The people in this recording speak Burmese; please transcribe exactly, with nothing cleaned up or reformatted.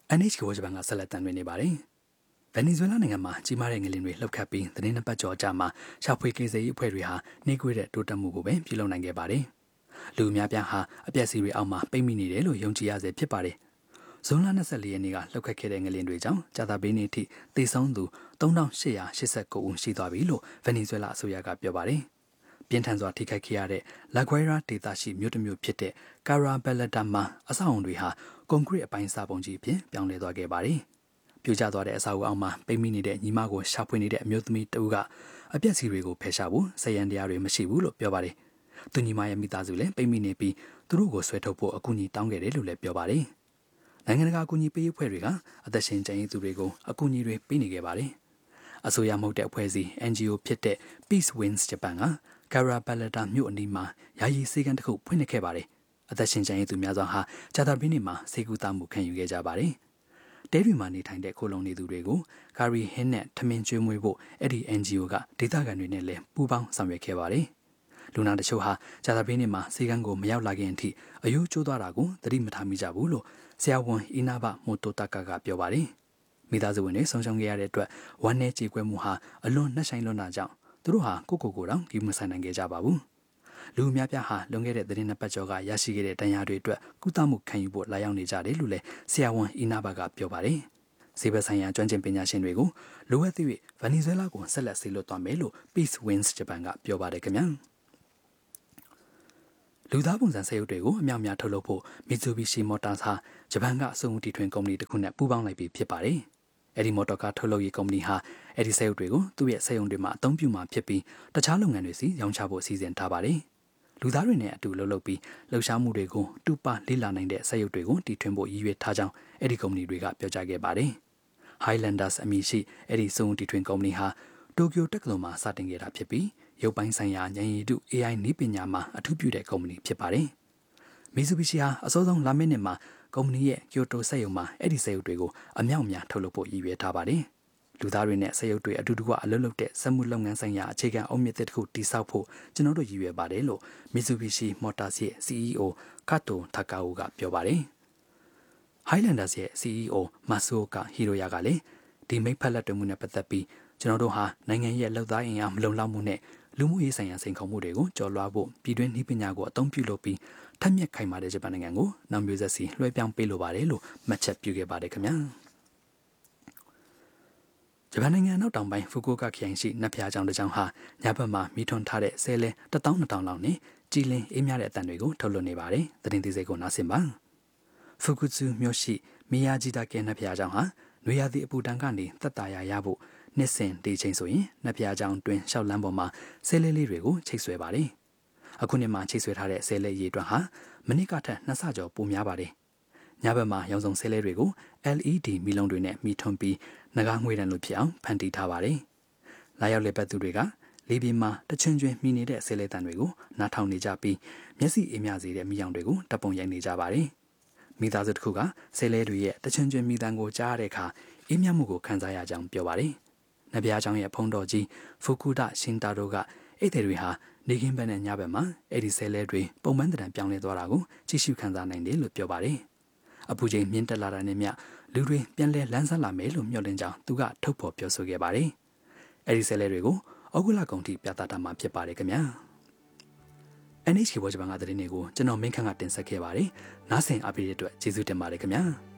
N H K ဝဂျပန်ကဆက်လက်တမ်းတွင်နေပါတယ်။ဗင်နီဇွဲလားနိုင်ငံမှာကြီးမားတဲ့ငလျင်တွေလှုပ်ခတ်ပြီးသတင်းနှစ်ပတ်ကျော်ကြာမှာရှာဖွေကိစ္စရေးအဖွဲ့တွေဟာနှိကွေးတဲ့တိုးတက်မှုကိုပဲပြုလုပ်နိုင်ခဲ့ပါတယ်။လူအများပြားဟာအပျက်စီးတွေအောက်မှာပိတ်မိနေတယ်လို့ယုံကြည်ရစေဖြစ်ပါတယ်။ဇွန်လ၂၄ရက်နေ့ကလှုပ်ခတ်ခဲ့တဲ့ငလျင်တွေကြောင့်ကြာသပတေးနေ့ထိသေဆုံးသူ၃၈၈၉ဦးရှိသွားပြီလို့ဗင်နီဇွဲလားအစိုးရကပြောပါတယ်။ပြင်းထန်စွာထိခိုက်ခဲ့ရတဲ့လာဂွဲရာဒေသရှိမြို့တစ်မြို့ဖြစ်တဲ့ကာရာဘယ်လတာမှာအဆောက်အုံတွေဟာကွန်ကရစ်အပိုင်းစာပုံကြီးအဖြစ်ပြောင်းလဲသွားခဲ့ပါတယ်။ပြိုကျသွားတဲ့အဆောက်အုံအောက်မှာပိတ်မိနေတဲ့ညီမကိုရှာဖွေနေတဲ့အမျိုးသမီးတဦးကအပျက်စီးတွေကိုဖယ်ရှားဖို့စရန်တရားတွေမရှိဘူးလို့ပြောပါတယ်။သူညီမရဲ့မိသားစုလည်းပိတ်မိနေပြီးသူတို့ကိုဆွဲထုတ်ဖို့အကူအညီတောင်းခဲ့တယ်လို့လည်းပြောပါတယ်။နိုင်ငံတကာအကူအညီပေးရေးအဖွဲ့တွေကအသက်ရှင်ကျန်ရည်သူတွေကိုအကူအညီတွေပေးနေခဲ့ပါတယ်။အစိုးရမဟုတ်တဲ့အဖွဲ့အစည်း N G O ဖြစ်တဲ့ Peace Wings Japan ကကာရာဘယ်လတာမြို့အနီးမှာယာယီစေကန်းတစ်ခုဖွင့်လှစ်ခဲ့ပါတယ်။အသက်ရှင်ကျန်ရည်သူများစွာဟာဂျာတာပင်းနေမှာစေကူတာမှုခံယူခဲ့ကြပါတယ်။တဲရီမှာနေထိုင်တဲ့ခိုလုံနေသူတွေကိုကာရီဟင်းနဲ့ထမင်းကျွေးမွေးဖို့အဲ့ဒီ N G O ကဒေသခံတွေနဲ့လည်းပူးပေါင်းဆောင်ရွက်ခဲ့ပါတယ်။လူနာတချို့ဟာဂျာတာပင်းနေမှာစေကန်းကိုမရောက်လာခင်အထိအယိုးကျိုးသွားတာကိုသတိမထားမိကြဘူးလို့ဆရာဝန်အီနာဘမိုတိုတာကာကပြောပါတယ်။မိသားစုဝင်တွေဆုံးရှုံးခဲ့ရတဲ့အတွက်ဝမ်းနည်းကြေကွဲမှုဟာအလွန်နှက်ဆိုင်လွန်းတာကြောင့်သူတို့ဟာကိုကိုကိုတောင်ဒီမဆိုင်နိုင်ခဲ့ကြပါဘူး။လူအများပြားဟာလွန်ခဲ့တဲ့သတင်းနှစ်ပတ်ကျော်ကရရှိခဲ့တဲ့တန်ရာတွေအတွက်ကုသမှုခံယူဖို့လာရောက်နေကြတယ်လို့လည်းဆရာဝန်အီနာဘကပြောပါတယ်။ဆေးဘက်ဆိုင်ရာကျွမ်းကျင်ပညာရှင်တွေကိုလိုအပ်သည့်ဗင်နီဇွဲလားကိုဆက်လက်ဆေးလွှတ်သွားမယ်လို့ Peace Wings Japan ကပြောပါတယ်ခင်ဗျာ။လူသားပုံစံဆေးရုပ်တွေကိုအမြောက်အများထုတ်လုပ်ဖို့ Mitsubishi Motors ဟာဂျပန်ကအစုံတီထွင်ကုမ္ပဏီတစ်ခုနဲ့ပူးပေါင်းလိုက်ပြီးဖြစ်ပါတယ်။အဲဒီမော်တော်ကားထုတ်လုပ်ရေးကုမ္ပဏီဟာအဲဒီဆေးရုပ်တွေကိုသူ့ရဲ့ဆေးရုံတွေမှာအသုံးပြုမှာဖြစ်ပြီးတခြားလုပ်ငန်းတွေစီရောင်းချဖို့အစီအစဉ်ထားပါတယ်။လူသားတွေနဲ့အတူလှုပ်လှုပ်ပြီးလှုပ်ရှားမှုတွေကိုတူပါလေ့လာနိုင်တဲ့ဆေးရုပ်တွေကိုတီထွင်ဖို့ရည်ရွယ်ထားကြောင်းအဲဒီကုမ္ပဏီတွေကပြောကြားခဲ့ပါတယ်။ Highlanders အမည်ရှိအဲဒီစုံတီထွင်ကုမ္ပဏီဟာတိုကျိုတက္ကသိုလ်မှာစတင်ခဲ့တာဖြစ်ပြီးရုပ်ပိုင်းဆိုင်ရာဉာဏ်ရည်တု A I နည်းပညာမှာအထူးပြုတဲ့ကုမ္ပဏီဖြစ်ပါတယ်။ Mitsubishi ဟာအစောဆုံးလာမယ့်နှစ်မှာကုမ္ပဏီရဲ့ကျိုတိုစက်ရုံမှာအဲ့ဒီစက်ရုပ်တွေကိုအမြောက်အများထုတ်လုပ်ဖို့ရည်ရွယ်ထားပါတယ်။လူသားတွေနဲ့စက်ရုပ်တွေအတူတူကအလုပ်လုပ်တဲ့စက်မှုလုပ်ငန်းဆိုင်ရာအခြေခံအုတ်မြစ်တစ်ခုတည်ဆောက်ဖို့ကျွန်တော်တို့ရည်ရွယ်ပါတယ်လို့ Mitsubishi Motors ရဲ့ C E O Kato Takao ကပြောပါတယ်။ Highlanders ရဲ့ C E O Masuoka Hiroya ကလည်းဒီမိတ်ဖက်လက်တွဲမှုနဲ့ပတ်သက်ပြီးကျွန်တော်တို့ဟာနိုင်ငံရဲ့လောက်သားအင်အားမလုံလောက်မှုနဲ့လူမှုရေးဆိုင်ရာစိန်ခေါ်မှုတွေကိုကျော်လွှားဖို့ပြည်တွင်းနည်းပညာကိုအသုံးပြုလုပ်ပြီးထက်မြက်ခိုင်မာတဲ့ဂျပန်နိုင်ငံကိုနောက်မျိုးဆက်စီလွှဲပြောင်းပေးလိုပါတယ်လို့မှတ်ချက်ပြုခဲ့ပါတယ်ခင်ဗျာဂျပန်နိုင်ငံနောက်တောင်ပိုင်းဖူကူကာခရိုင်ရှိနတ်ဖျားကျောင်းတစ်ကျောင်းဟာညဘက်မှာမိထွန်းထားတဲ့ဆဲလဲတစ်တောင်းနှစ်တောင်းလောက်နဲ့ကြည်လင်အေးမြတဲ့အတန်တွေကိုထုတ်လွှင့်နေပါတယ်သတင်းသေးစိတ်ကိုနားဆင်ပါဖူကူဇူမြို့ရှိမီယာဂျီတာကဲနတ်ဖျားကျောင်းဟာနွေရာသီအပူတန်းကနေသက်သာရာရဖို့နှစ်စဉ်ဒီချိန်ဆိုရင်နတ်ဖျားကျောင်းတွင်ရှောက်လန်းပေါ်မှာဆဲလဲလေးတွေကိုချိတ်ဆွဲပါတယ်အခုနှစ်မှာချိတ်ဆွဲထားတဲ့ဆဲလဲရေတွက်ဟာမနစ်ကထက်နှစ်ဆကျော်ပိုများပါတယ်ညဘက်မှာရောင်စုံဆဲလဲတွေကို L E D မီလုံးတွေနဲ့မိထွန်းပြီးငကားငွေတန်လိုဖြစ်အောင်ဖန်တီးထားပါတယ်လာရောက်လက်ပတ်သူတွေကလေပြင်းမှာတချွင်ချွင်မိနေတဲ့ဆဲလဲတန်တွေကိုနားထောင်နေကြပြီးမျက်စိအေးမြစေတဲ့မီးရောင်တွေကိုတပ်ပုံရိုက်နေကြပါတယ်မိသားစုတစ်ခုကဆဲလဲတွေရဲ့တချွင်ချွင်မိတန်ကိုကြားရတဲ့အခါအေးမြမှုကိုခံစားရကြောင်းပြောပါတယ်နဗျာကျောင်းရဲ့ဖုံးတော်ကြီးဖူကူဒရှင်တာတို့ကအဲ့တဲ့တွေဟာနေကင်းဘက်နဲ့ညဘက်မှာအဲ့ဒီဆဲလဲတွေပုံမှန်တံပြောင်းလဲသွားတာကိုကြည့်ရှုခံစားနိုင်တယ်လို့ပြောပါတယ်အပူချိန်မြင့်တက်လာတာနဲ့မျှလူတွေပြန်လဲလန်းဆန်းလာမယ်လို့မျှော်လင့်ကြောင်းသူကထုတ်ဖော်ပြောဆိုခဲ့ပါတယ်အဲ့ဒီဆဲလဲတွေကိုဩဂုတ်လကုန်ထိပြသထားမှာဖြစ်ပါတယ်ခင်ဗျာ N H K ဘောဂျပန်ကသတင်းတွေကိုကျွန်တော်မင်းခန့်ကတင်ဆက်ခဲ့ပါတယ်နားဆင်အားပေးတဲ့အတွက်ကျေးဇူးတင်ပါတယ်ခင်ဗျာ